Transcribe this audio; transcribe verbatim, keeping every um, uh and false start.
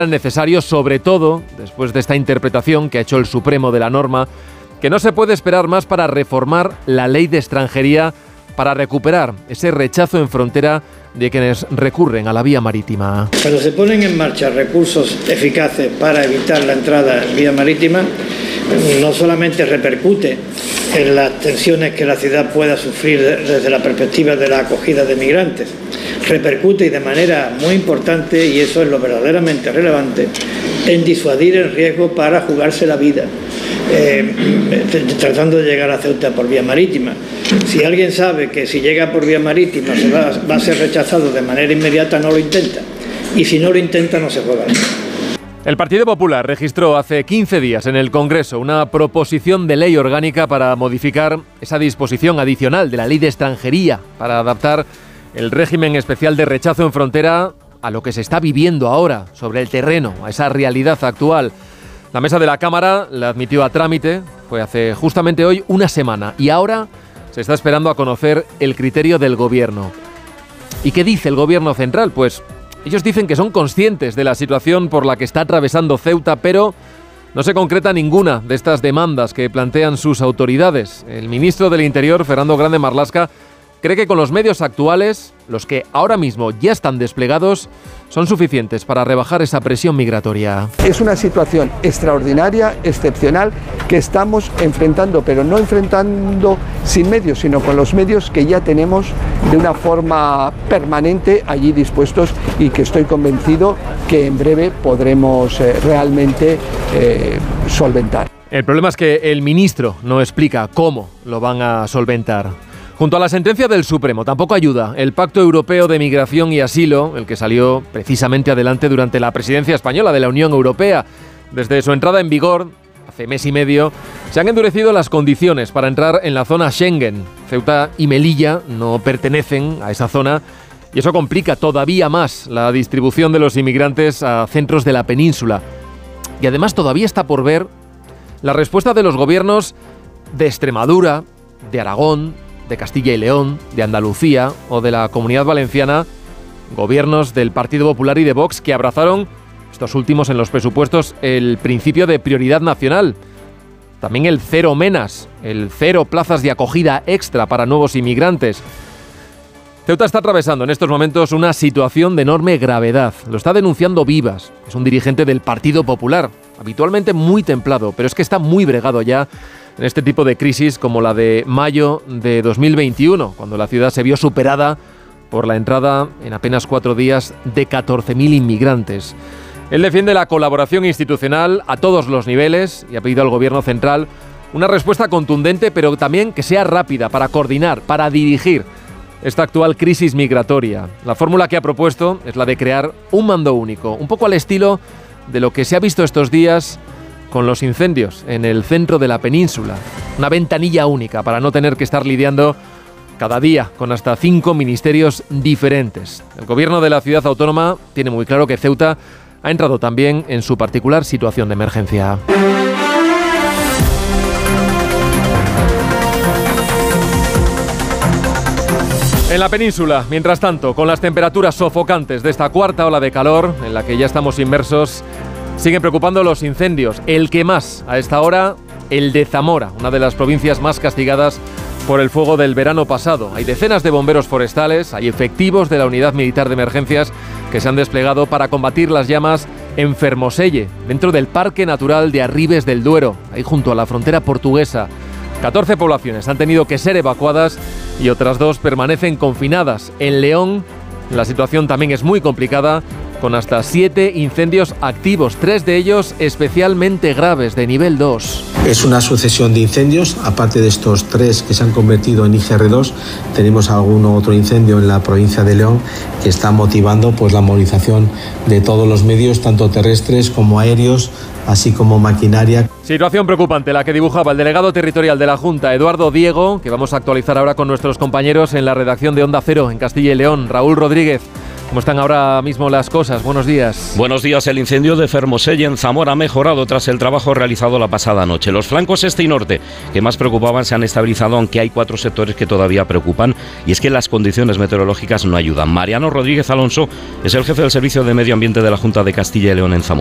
necesario, sobre todo después de esta interpretación que ha hecho el Supremo de la norma, que no se puede esperar más para reformar la ley de extranjería para recuperar ese rechazo en frontera de quienes recurren a la vía marítima. Cuando se ponen en marcha recursos eficaces para evitar la entrada en vía marítima, no solamente repercute en las tensiones que la ciudad pueda sufrir desde la perspectiva de la acogida de migrantes, repercute y de manera muy importante, y eso es lo verdaderamente relevante, en disuadir el riesgo para jugarse la vida, eh, tratando de llegar a Ceuta por vía marítima. Si alguien sabe que si llega por vía marítima se va, va a ser rechazado de manera inmediata, no lo intenta, y si no lo intenta no se juega. El Partido Popular registró hace quince días en el Congreso una proposición de ley orgánica para modificar esa disposición adicional de la Ley de Extranjería, para adaptar el régimen especial de rechazo en frontera a lo que se está viviendo ahora sobre el terreno, a esa realidad actual. La mesa de la Cámara la admitió a trámite, fue hace justamente hoy una semana, y ahora se está esperando a conocer el criterio del Gobierno. ¿Y qué dice el Gobierno central? Pues ellos dicen que son conscientes de la situación por la que está atravesando Ceuta, pero no se concreta ninguna de estas demandas que plantean sus autoridades. El ministro del Interior, Fernando Grande Marlaska, cree que con los medios actuales, los que ahora mismo ya están desplegados, son suficientes para rebajar esa presión migratoria. Es una situación extraordinaria, excepcional, que estamos enfrentando, pero no enfrentando sin medios, sino con los medios que ya tenemos de una forma permanente allí dispuestos, y que estoy convencido que en breve podremos eh, realmente eh, solventar. El problema es que el ministro no explica cómo lo van a solventar. Junto a la sentencia del Supremo, tampoco ayuda el Pacto Europeo de Migración y Asilo, el que salió precisamente adelante durante la presidencia española de la Unión Europea. Desde su entrada en vigor, hace mes y medio, se han endurecido las condiciones para entrar en la zona Schengen. Ceuta y Melilla no pertenecen a esa zona, y eso complica todavía más la distribución de los inmigrantes a centros de la península. Y además todavía está por ver la respuesta de los gobiernos de Extremadura, de Aragón, de Castilla y León, de Andalucía o de la Comunidad Valenciana, gobiernos del Partido Popular y de Vox que abrazaron, estos últimos en los presupuestos, el principio de prioridad nacional. También el cero menas, el cero plazas de acogida extra para nuevos inmigrantes. Ceuta está atravesando en estos momentos una situación de enorme gravedad. Lo está denunciando Vivas, es un dirigente del Partido Popular, habitualmente muy templado, pero es que está muy bregado ya en este tipo de crisis como la de mayo de dos mil veintiuno, cuando la ciudad se vio superada por la entrada en apenas cuatro días de catorce mil inmigrantes. Él defiende la colaboración institucional a todos los niveles y ha pedido al Gobierno central una respuesta contundente, pero también que sea rápida, para coordinar, para dirigir esta actual crisis migratoria. La fórmula que ha propuesto es la de crear un mando único, un poco al estilo de lo que se ha visto estos días con los incendios en el centro de la península. Una ventanilla única para no tener que estar lidiando cada día con hasta cinco ministerios diferentes. El Gobierno de la ciudad autónoma tiene muy claro que Ceuta ha entrado también en su particular situación de emergencia. En la península, mientras tanto, con las temperaturas sofocantes de esta cuarta ola de calor en la que ya estamos inmersos, siguen preocupando los incendios. El que más a esta hora, el de Zamora, una de las provincias más castigadas por el fuego del verano pasado. Hay decenas de bomberos forestales, hay efectivos de la Unidad Militar de Emergencias que se han desplegado para combatir las llamas en Fermoselle, dentro del Parque Natural de Arribes del Duero, ahí junto a la frontera portuguesa. catorce poblaciones han tenido que ser evacuadas y otras dos permanecen confinadas. En León, la situación también es muy complicada, con hasta siete incendios activos, tres de ellos especialmente graves, de nivel dos. Es una sucesión de incendios, aparte de estos tres que se han convertido en I G R dos, tenemos algún otro incendio en la provincia de León que está motivando pues la movilización de todos los medios, tanto terrestres como aéreos, así como maquinaria. Situación preocupante la que dibujaba el delegado territorial de la Junta, Eduardo Diego, que vamos a actualizar ahora con nuestros compañeros en la redacción de Onda Cero en Castilla y León. Raúl Rodríguez, ¿Cómo están ahora mismo las cosas? Buenos días. Buenos días. El incendio de Fermoselle en Zamora ha mejorado tras el trabajo realizado la pasada noche. Los flancos este y norte que más preocupaban se han estabilizado, aunque hay cuatro sectores que todavía preocupan, y es que las condiciones meteorológicas no ayudan. Mariano Rodríguez Alonso es el jefe del Servicio de Medio Ambiente de la Junta de Castilla y León en Zamora.